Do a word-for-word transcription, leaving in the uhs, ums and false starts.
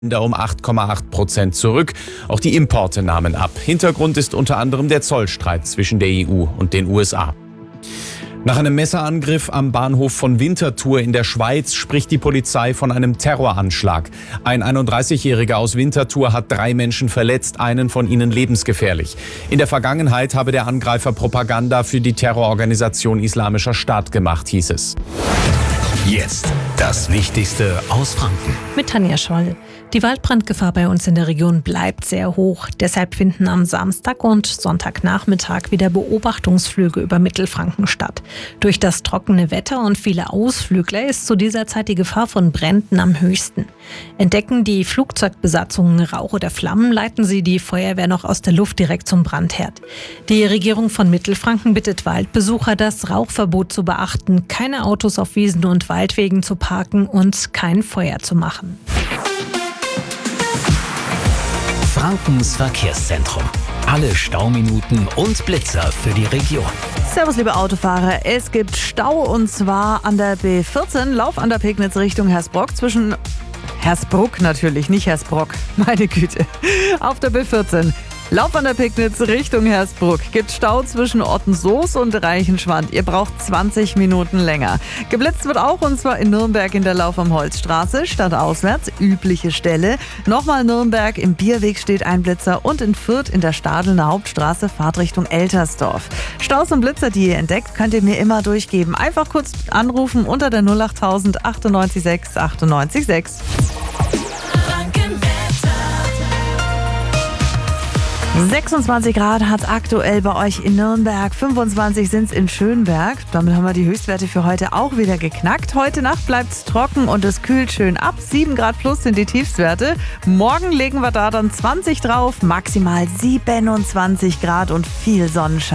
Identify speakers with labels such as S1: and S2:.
S1: um acht Komma acht Prozent zurück. Auch die Importe nahmen ab. Hintergrund ist unter anderem der Zollstreit zwischen der E U und den U S A. Nach einem Messerangriff am Bahnhof von Winterthur in der Schweiz spricht die Polizei von einem Terroranschlag. Ein einunddreißigjähriger aus Winterthur hat drei Menschen verletzt, einen von ihnen lebensgefährlich. In der Vergangenheit habe der Angreifer Propaganda für die Terrororganisation Islamischer Staat gemacht, hieß es.
S2: Jetzt das Wichtigste aus Franken.
S3: Mit Tanja Scholl. Die Waldbrandgefahr bei uns in der Region bleibt sehr hoch. Deshalb finden am Samstag und Sonntagnachmittag wieder Beobachtungsflüge über Mittelfranken statt. Durch das trockene Wetter und viele Ausflügler ist zu dieser Zeit die Gefahr von Bränden am höchsten. Entdecken die Flugzeugbesatzungen Rauch oder Flammen, leiten sie die Feuerwehr noch aus der Luft direkt zum Brandherd. Die Regierung von Mittelfranken bittet Waldbesucher, das Rauchverbot zu beachten, keine Autos auf Wiesen und Waldwegen zu parken und kein Feuer zu machen.
S2: Frankens Verkehrszentrum. Alle Stauminuten und Blitzer für die Region.
S4: Servus, liebe Autofahrer. Es gibt Stau und zwar an der B vierzehn, Lauf an der Pegnitz Richtung Hersbruck zwischen Hersbruck natürlich, nicht Hersbrock, meine Güte. Auf der B vierzehn. Lauf an der Pegnitz Richtung Hersbruck. Gibt Stau zwischen Ottensoos und Reichenschwand. Ihr braucht zwanzig Minuten länger. Geblitzt wird auch, und zwar in Nürnberg in der Lauf am Holzstraße. Stadtauswärts, übliche Stelle. Nochmal Nürnberg, im Bierweg steht ein Blitzer. Und in Fürth in der Stadelner Hauptstraße, Fahrtrichtung Eltersdorf. Staus und Blitzer, die ihr entdeckt, könnt ihr mir immer durchgeben. Einfach kurz anrufen unter der null acht null null null achtundneunzig sechs achtundneunzig sechs. sechsundzwanzig Grad hat es aktuell bei euch in Nürnberg, fünfundzwanzig sind es in Schönberg. Damit haben wir die Höchstwerte für heute auch wieder geknackt. Heute Nacht bleibt es trocken und es kühlt schön ab. sieben Grad plus sind die Tiefstwerte. Morgen legen wir da dann zwanzig drauf, maximal siebenundzwanzig Grad und viel Sonnenschein.